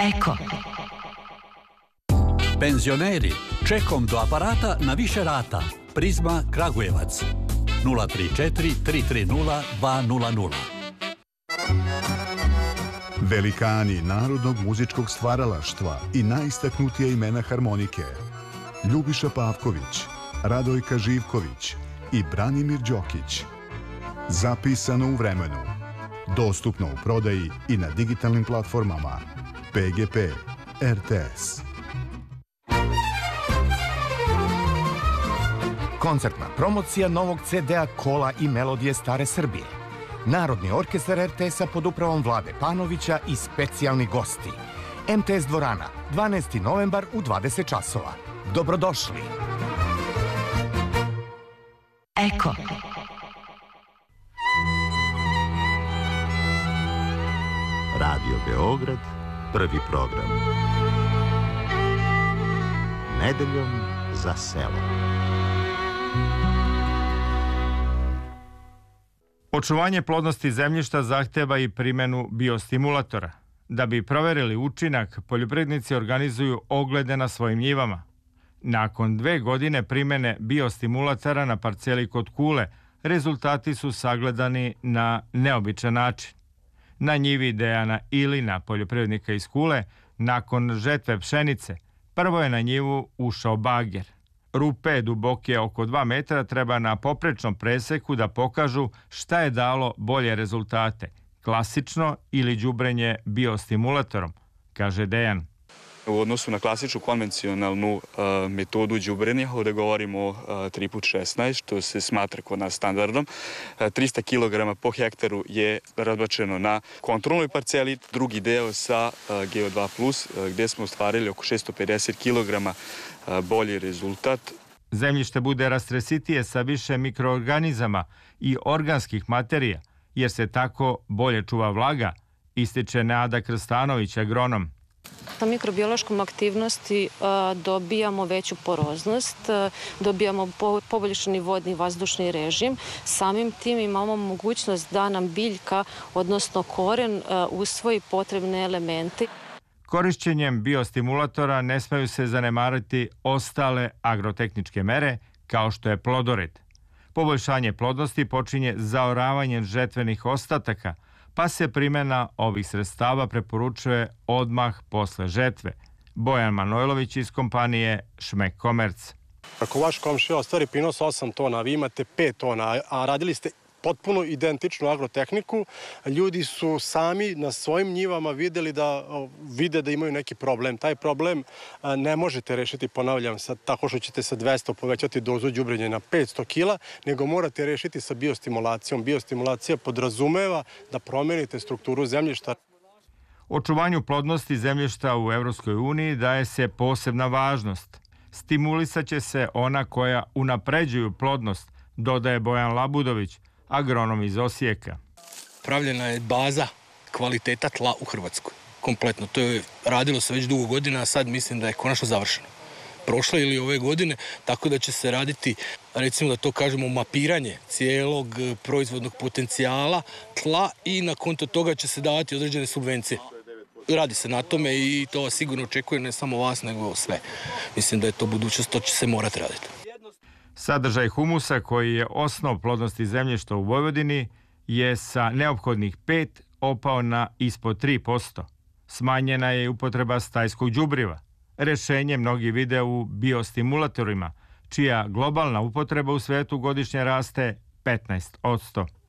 Eko. Penzioneri, čekom do aparata na više rata. Prizma Kragujevac. 034 330 200. Velikani narodnog muzičkog stvaralaštva i najistaknutija imena harmonike. Ljubiša Pavković, Radojka Živković i Branimir Đokić. Zapisano u vremenu. Dostupno u prodaji i na digitalnim platformama. PGP RTS. Koncertna promocija novog CD-a Kola i melodije Stare Srbije. Narodni orkestar RTS-a pod upravom Vlade Panovića i specijalni gosti. MTS dvorana, 12. novembar u 20 časova. Dobrodošli! Eko. Radio Beograd, prvi program. Nedeljom za selo. Očuvanje plodnosti zemljišta zahteva i primjenu biostimulatora. Da bi proverili učinak, poljoprivrednici organizuju oglede na svojim njivama. Nakon 2 godine primjene biostimulatora na parceli kod Kule, rezultati su sagledani na neobičan način. Na njivi Dejana Ilina, poljoprivrednika iz Kule, nakon žetve pšenice, prvo je na njivu ušao bager. Rupe duboke oko 2 metra treba na poprečnom preseku da pokažu šta je dalo bolje rezultate, klasično ili đubrenje biostimulatorom, kaže Dejan. U odnosu na klasičnu konvencionalnu metodu đubrenja, ovdje govorimo o 3x16, što se smatra kod nas standardom. 300 kg po hektaru je razbačeno na kontrolnoj parceli, drugi deo sa GO2+, gdje smo ostvarili oko 650 kg bolji rezultat. Zemljište bude rastresitije sa više mikroorganizama i organskih materija, jer se tako bolje čuva vlaga, ističe Neada Krstanović, agronom. Na mikrobiološkom aktivnosti dobijamo veću poroznost, dobijamo poboljšani vodni i vazdušni režim. Samim tim imamo mogućnost da nam biljka, odnosno koren, usvoji potrebne elemente. Korišćenjem biostimulatora ne smeju se zanemariti ostale agrotehničke mere, kao što je plodored. Poboljšanje plodnosti počinje zaoravanjem žetvenih ostataka, pa se primjena ovih sredstava preporučuje odmah posle žetve. Bojan Manojlović iz kompanije Šmek Komerc. Ako vaš komšija ostvari prinos 8 tona, a vi imate 5 tona, a radili ste potpuno identičnu agrotehniku, ljudi su sami na svojim njivama vide da imaju neki problem. Taj problem ne možete rešiti, ponavljam, tako što ćete sa 200 povećati dozu đubrenja na 500 kila, nego morate rešiti sa biostimulacijom. Biostimulacija podrazumeva da promenite strukturu zemljišta. Očuvanju plodnosti zemljišta u Evropskoj uniji daje se posebna važnost. Stimulisat će se ona koja unapređuju plodnost, dodaje Bojan Labudović, agronom iz Osijeka. Pravljena je baza kvaliteta tla u Hrvatskoj. Kompletno. To je radilo se već dugo godina, a sad mislim da je konačno završeno. Prošle ili ove godine, tako da će se raditi, recimo da to kažemo, mapiranje cijelog proizvodnog potencijala tla i na konto toga će se davati određene subvencije. Radi se na tome i to sigurno očekuje ne samo vas, nego sve. Mislim da je to budućnost, to će se morati raditi. Sadržaj humusa, koji je osnov plodnosti zemljišta u Vojvodini, je sa neophodnih 5 opao na ispod 3%. Smanjena je upotreba stajskog đubriva. Rešenje mnogi vide u biostimulatorima, čija globalna upotreba u svetu godišnje raste 15%.